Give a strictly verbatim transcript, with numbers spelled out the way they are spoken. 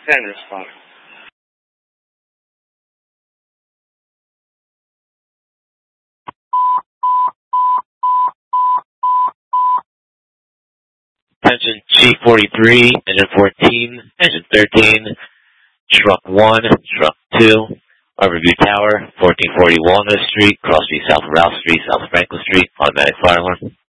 ten respond. Attention, Chief forty-three, Engine fourteen, Engine thirteen, Truck one, Truck two, Overview Tower, fourteen forty Walnut Street, Cross Street, South Ralph Street, South Franklin Street, automatic fire alarm.